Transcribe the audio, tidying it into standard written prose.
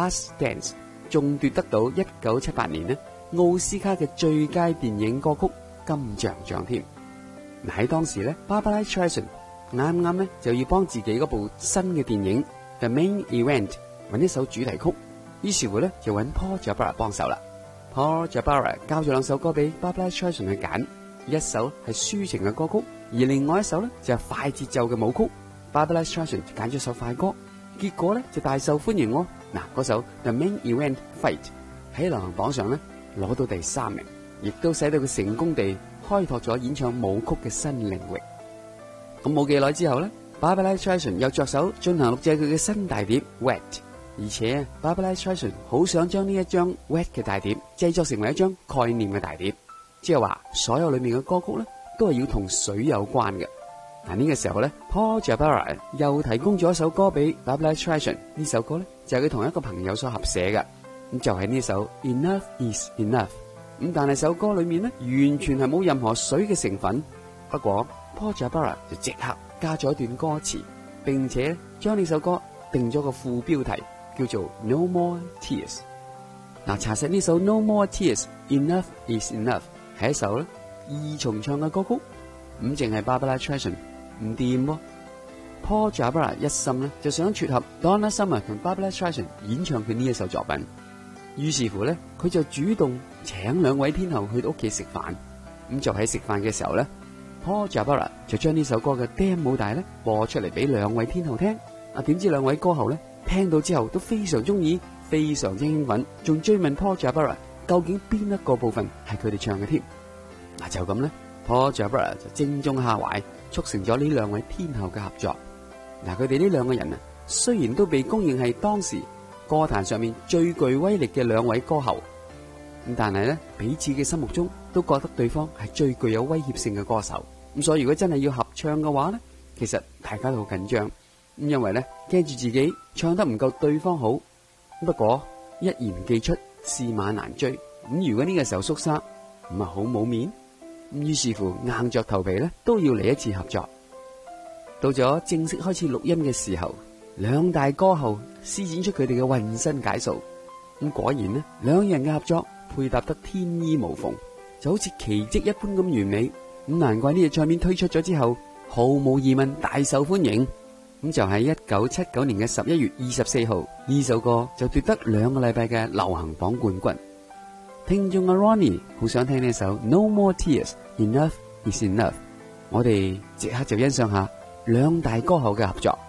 Last Dance 仲奪得到1978年呢奧斯卡嘅最佳電影歌曲金像獎添。喺當時咧 Barbra Streisand 啱啱咧就要幫自己嗰部新嘅電影 The Main Event 揾一首主題曲，於是乎咧就揾 Paul Jabara 幫手啦。Paul Jabara 交咗兩首歌俾 Barbra Streisand 去揀，一首係抒情嘅歌曲，而另外一首咧就係快節奏嘅舞曲。Barbra Streisand 揀咗首快歌，結果咧就大受歡迎喎。嗱，嗰首 The Main Event Fight 喺流行榜上咧攞到第3名，亦都使到佢成功地開拓咗演唱舞曲嘅新領域。咁冇幾耐之後咧 Barbra Streisand 又着手進行錄製佢嘅新大碟 Wet， 而且 Barbra Streisand 好想將呢一張 Wet 嘅大碟製作成為一張概念嘅大碟，即係話所有裏面嘅歌曲咧都係要同水有關嘅。嗱，呢個時候咧 Paul Jabara 又提供咗一首歌俾 Barbra Streisand， 呢首歌咧就係佢同一個朋友所合寫嘅，咁就係呢首 Enough Is Enough。咁但係首歌裏面咧完全係冇任何水嘅成分，不過 Paul Jabara 就即刻加咗一段歌詞，並且將呢首歌定咗個副標題叫做 No More Tears。嗱，查實呢首 No More Tears Enough Is Enough 係一首咧二重唱嘅歌曲，咁淨係 Barbra Streisand唔掂喎。Paul Jabara 一心咧就想撮合 Donna Summer 同 Barbra Streisand 演唱佢呢一首作品，於是乎咧佢就主動請兩位天后去到屋企食飯。咁就喺食飯嘅時候咧 Paul Jabara 就將呢首歌嘅 demo 帶咧播出嚟俾兩位天后聽。點知兩位歌后咧聽到之後都非常中意，非常之興奮，仲追問 Paul Jabara 究竟邊一個部分係佢哋唱嘅添。就咁咧 Paul Jabara 就正中下懷，促成咗呢兩位天后嘅合作。佢哋呢兩個人雖然都被公認係當時歌壇上面最具威力嘅兩位歌后，咁但係咧彼此嘅心目中都覺得對方係最具有威脅性嘅歌手。咁所以如果真係要合唱嘅話咧，其實大家都好緊張，咁因為咧驚住自己唱得唔夠對方好。不過一言既出，駟馬難追。咁如果呢個時候縮沙，咁好冇面。咁於是乎硬着頭皮咧都要嚟一次合作。到咗正式開始錄音嘅時候，兩大歌后施展出佢哋嘅渾身解數。咁果然呢，兩人嘅合作配搭得天衣無縫，就好似奇蹟一般咁完美。咁難怪呢隻唱片推出咗之後，毫無疑問大受歡迎。咁就喺1979年嘅11月24號，呢首歌就奪得2個禮拜嘅流行榜冠軍。聽眾阿 Ronnie 好想聽呢首 No More Tears Enough Is Enough， 我哋即刻就欣賞下兩大歌后嘅合作。